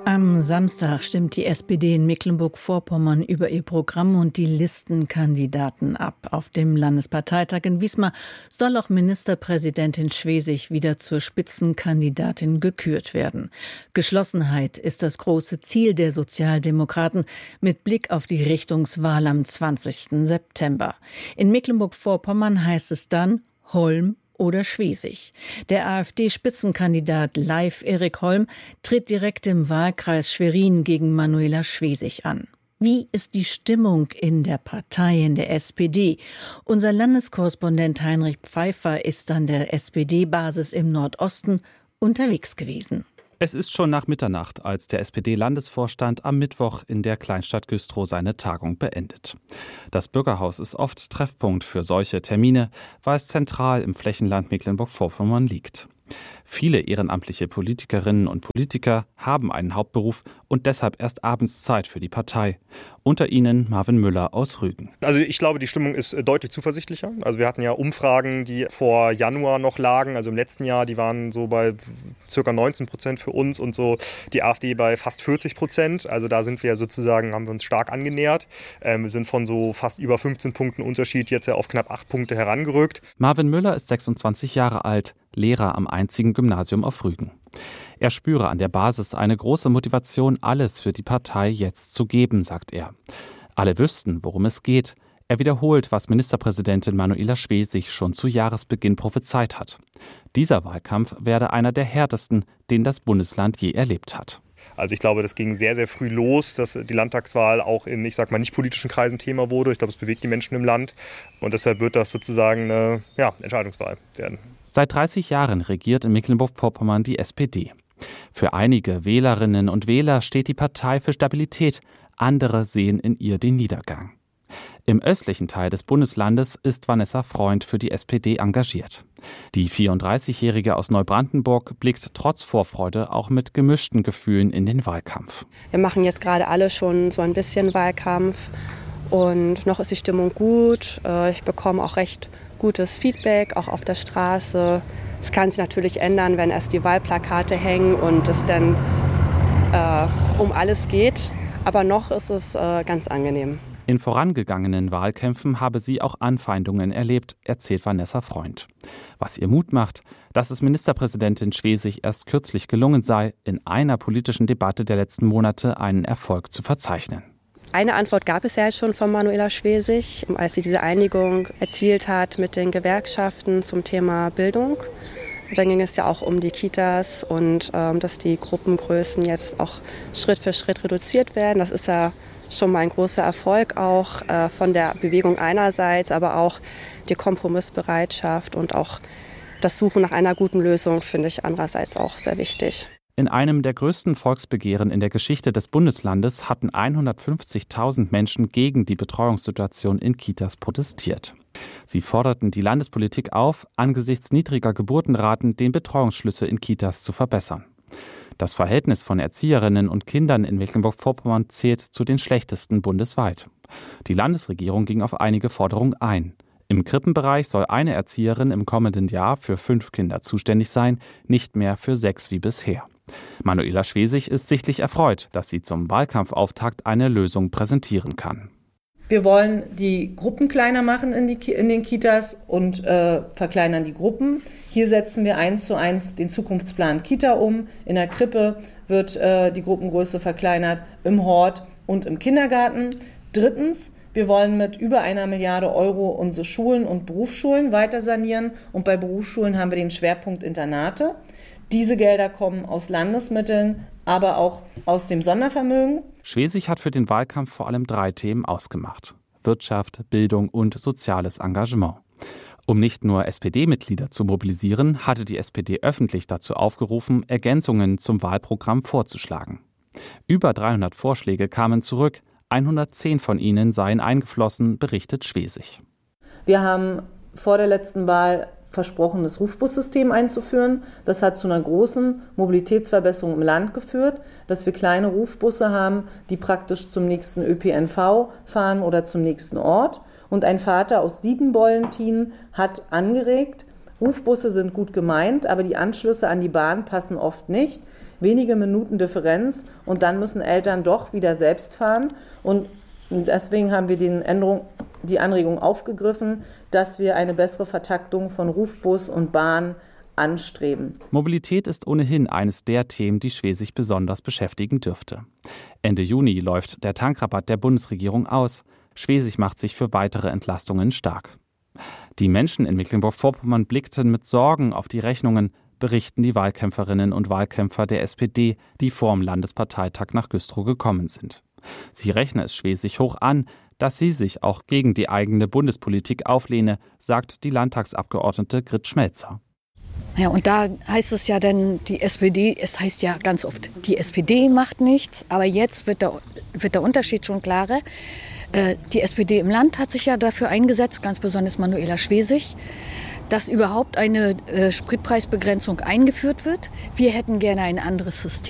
Am Samstag stimmt die SPD in Mecklenburg-Vorpommern über ihr Programm und die Listenkandidaten ab. Auf dem Landesparteitag in Wismar soll auch Ministerpräsidentin Schwesig wieder zur Spitzenkandidatin gekürt werden. Geschlossenheit ist das große Ziel der Sozialdemokraten mit Blick auf die Richtungswahl am 20. September. In Mecklenburg-Vorpommern heißt es dann Holm oder Schwesig. Der AfD-Spitzenkandidat Leif Erik Holm tritt direkt im Wahlkreis Schwerin gegen Manuela Schwesig an. Wie ist die Stimmung in der Partei, in der SPD? Unser Landeskorrespondent Heinrich Pfeiffer ist an der SPD-Basis im Nordosten unterwegs gewesen. Es ist schon nach Mitternacht, als der SPD-Landesvorstand am Mittwoch in der Kleinstadt Güstrow seine Tagung beendet. Das Bürgerhaus ist oft Treffpunkt für solche Termine, weil es zentral im Flächenland Mecklenburg-Vorpommern liegt. Viele ehrenamtliche Politikerinnen und Politiker haben einen Hauptberuf und deshalb erst abends Zeit für die Partei. Unter ihnen Marvin Müller aus Rügen. Also ich glaube, die Stimmung ist deutlich zuversichtlicher. Also wir hatten ja Umfragen, die vor Januar noch lagen, also im letzten Jahr, die waren so bei ca. 19% für uns und so die AfD bei fast 40%. Also da sind wir sozusagen, haben wir uns stark angenähert. Wir sind von so fast über 15 Punkten Unterschied jetzt ja auf knapp 8 Punkte herangerückt. Marvin Müller ist 26 Jahre alt, Lehrer am einzigen Gymnasium auf Rügen. Er spüre an der Basis eine große Motivation, alles für die Partei jetzt zu geben, sagt er. Alle wüssten, worum es geht. Er wiederholt, was Ministerpräsidentin Manuela Schwesig schon zu Jahresbeginn prophezeit hat. Dieser Wahlkampf werde einer der härtesten, den das Bundesland je erlebt hat. Also ich glaube, das ging sehr, sehr früh los, dass die Landtagswahl auch in, nicht politischen Kreisen Thema wurde. Ich glaube, es bewegt die Menschen im Land und deshalb wird das sozusagen eine Entscheidungswahl werden. Seit 30 Jahren regiert in Mecklenburg-Vorpommern die SPD. Für einige Wählerinnen und Wähler steht die Partei für Stabilität, andere sehen in ihr den Niedergang. Im östlichen Teil des Bundeslandes ist Vanessa Freund für die SPD engagiert. Die 34-Jährige aus Neubrandenburg blickt trotz Vorfreude auch mit gemischten Gefühlen in den Wahlkampf. Wir machen jetzt gerade alle schon so ein bisschen Wahlkampf und noch ist die Stimmung gut. Ich bekomme auch recht gutes Feedback, auch auf der Straße. Es kann sich natürlich ändern, wenn erst die Wahlplakate hängen und es dann um alles geht. Aber noch ist es ganz angenehm. In vorangegangenen Wahlkämpfen habe sie auch Anfeindungen erlebt, erzählt Vanessa Freund. Was ihr Mut macht, dass es Ministerpräsidentin Schwesig erst kürzlich gelungen sei, in einer politischen Debatte der letzten Monate einen Erfolg zu verzeichnen. Eine Antwort gab es ja schon von Manuela Schwesig, als sie diese Einigung erzielt hat mit den Gewerkschaften zum Thema Bildung. Dann ging es ja auch um die Kitas und dass die Gruppengrößen jetzt auch Schritt für Schritt reduziert werden. Das ist ja schon mal ein großer Erfolg auch von der Bewegung einerseits, aber auch die Kompromissbereitschaft und auch das Suchen nach einer guten Lösung finde ich andererseits auch sehr wichtig. In einem der größten Volksbegehren in der Geschichte des Bundeslandes hatten 150.000 Menschen gegen die Betreuungssituation in Kitas protestiert. Sie forderten die Landespolitik auf, angesichts niedriger Geburtenraten den Betreuungsschlüssel in Kitas zu verbessern. Das Verhältnis von Erzieherinnen und Kindern in Mecklenburg-Vorpommern zählt zu den schlechtesten bundesweit. Die Landesregierung ging auf einige Forderungen ein. Im Krippenbereich soll eine Erzieherin im kommenden Jahr für 5 Kinder zuständig sein, nicht mehr für 6 wie bisher. Manuela Schwesig ist sichtlich erfreut, dass sie zum Wahlkampfauftakt eine Lösung präsentieren kann. Wir wollen die Gruppen kleiner machen in den Kitas und verkleinern die Gruppen. Hier setzen wir 1:1 den Zukunftsplan Kita um. In der Krippe wird die Gruppengröße verkleinert, im Hort und im Kindergarten. Drittens, wir wollen mit über 1 Milliarde Euro unsere Schulen und Berufsschulen weiter sanieren. Und bei Berufsschulen haben wir den Schwerpunkt Internate. Diese Gelder kommen aus Landesmitteln, aber auch aus dem Sondervermögen. Schwesig hat für den Wahlkampf vor allem 3 Themen ausgemacht: Wirtschaft, Bildung und soziales Engagement. Um nicht nur SPD-Mitglieder zu mobilisieren, hatte die SPD öffentlich dazu aufgerufen, Ergänzungen zum Wahlprogramm vorzuschlagen. Über 300 Vorschläge kamen zurück, 110 von ihnen seien eingeflossen, berichtet Schwesig. Wir haben vor der letzten Wahl versprochen, das Rufbussystem einzuführen. Das hat zu einer großen Mobilitätsverbesserung im Land geführt, dass wir kleine Rufbusse haben, die praktisch zum nächsten ÖPNV fahren oder zum nächsten Ort. Und ein Vater aus Siedenbollentin hat angeregt, Rufbusse sind gut gemeint, aber die Anschlüsse an die Bahn passen oft nicht. wenige Minuten Differenz und dann müssen Eltern doch wieder selbst fahren. Und deswegen haben wir die Anregung aufgegriffen, dass wir eine bessere Vertaktung von Rufbus und Bahn anstreben. Mobilität ist ohnehin eines der Themen, die Schwesig besonders beschäftigen dürfte. Ende Juni läuft der Tankrabatt der Bundesregierung aus. Schwesig macht sich für weitere Entlastungen stark. Die Menschen in Mecklenburg-Vorpommern blickten mit Sorgen auf die Rechnungen, berichten die Wahlkämpferinnen und Wahlkämpfer der SPD, die vor dem Landesparteitag nach Güstrow gekommen sind. Sie rechnen es Schwesig hoch an, dass sie sich auch gegen die eigene Bundespolitik auflehne, sagt die Landtagsabgeordnete Grit Schmelzer. Ja, und da heißt es ja dann, die SPD, es heißt ja ganz oft, die SPD macht nichts, aber jetzt wird der Unterschied schon klarer. Die SPD im Land hat sich ja dafür eingesetzt, ganz besonders Manuela Schwesig, dass überhaupt eine Spritpreisbegrenzung eingeführt wird. Wir hätten gerne ein anderes System.